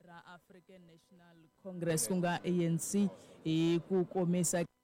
ra African National Congress ku nga ANC hi ku komisa